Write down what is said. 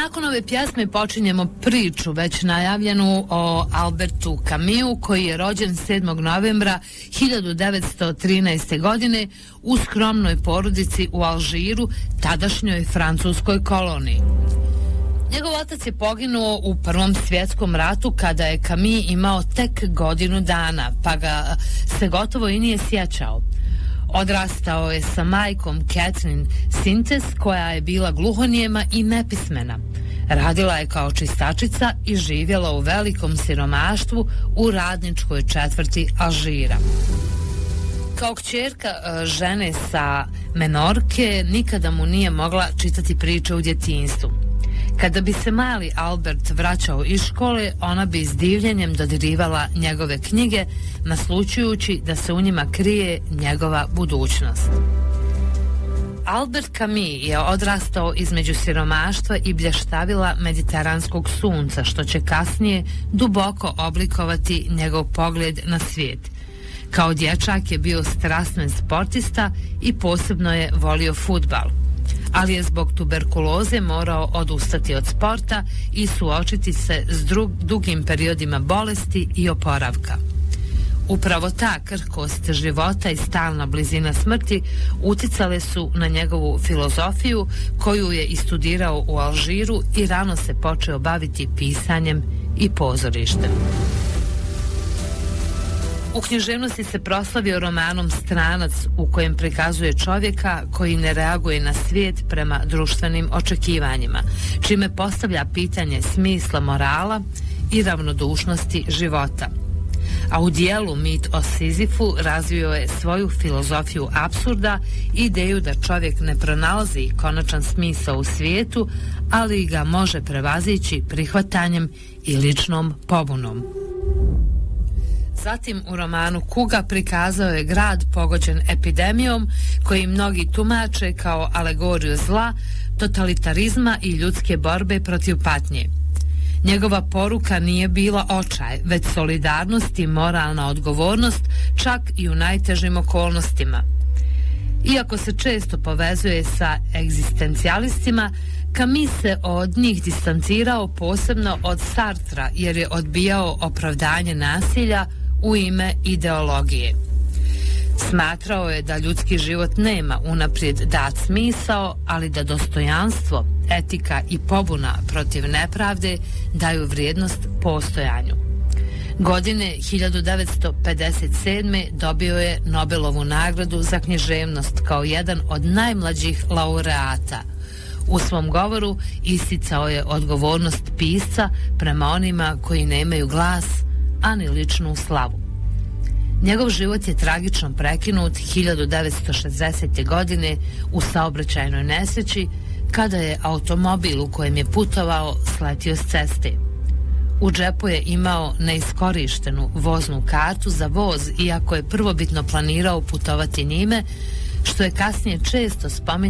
Nakon ove pjesme počinjemo priču već najavljenu o Albertu Camusu, koji je rođen 7. novembra 1913. godine u skromnoj porodici u Alžiru, tadašnjoj francuskoj koloniji. Njegov otac je poginuo u Prvom svjetskom ratu kada je Camus imao tek godinu dana, pa ga se gotovo i nije sjećao. Odrastao je sa majkom Catherine Sintes, koja je bila gluhonijema i nepismena. Radila je kao čistačica i živjela u velikom siromaštvu u radničkoj četvrti Alžira. Kao kćerka žene sa Menorke nikada mu nije mogla čitati priče u djetinjstvu. Kada bi se mali Albert vraćao iz škole, ona bi s divljenjem dodirivala njegove knjige, naslućujući da se u njima krije njegova budućnost. Albert Camus je odrastao između siromaštva i blještavila mediteranskog sunca, što će kasnije duboko oblikovati njegov pogled na svijet. Kao dječak je bio strasven sportista i posebno je volio fudbal, ali je zbog tuberkuloze morao odustati od sporta i suočiti se s dugim periodima bolesti i oporavka. Upravo ta krhkost života i stalna blizina smrti uticale su na njegovu filozofiju, koju je istudirao u Alžiru, i rano se počeo baviti pisanjem i pozorištem. U književnosti se proslavio romanom Stranac, u kojem prikazuje čovjeka koji ne reaguje na svijet prema društvenim očekivanjima, čime postavlja pitanje smisla morala i ravnodušnosti života. A u dijelu Mit o Sizifu razvio je svoju filozofiju apsurda i ideju da čovjek ne pronalazi konačan smisao u svijetu, ali ga može prevazići prihvatanjem i ličnom pobunom. Zatim u romanu Kuga prikazao je grad pogođen epidemijom, koji mnogi tumače kao alegoriju zla, totalitarizma i ljudske borbe protiv patnje. Njegova poruka nije bila očaj, već solidarnost i moralna odgovornost, čak i u najtežim okolnostima. Iako se često povezuje sa egzistencijalistima, Camus se od njih distancirao, posebno od Sartra, jer je odbijao opravdanje nasilja u ime ideologije. Smatrao je da ljudski život nema unaprijed dat smisao, ali da dostojanstvo, etika i pobuna protiv nepravde daju vrijednost postojanju. Godine 1957. dobio je Nobelovu nagradu za književnost kao jedan od najmlađih laureata. U svom govoru isticao je odgovornost pisca prema onima koji nemaju glas, a ni ličnu slavu. Njegov život je tragično prekinut 1960. godine u saobraćajnoj nesreći, kada je automobil u kojem je putovao sletio s ceste. U džepu je imao neiskorištenu voznu kartu za voz, iako je prvobitno planirao putovati njime, što je kasnije često spominjao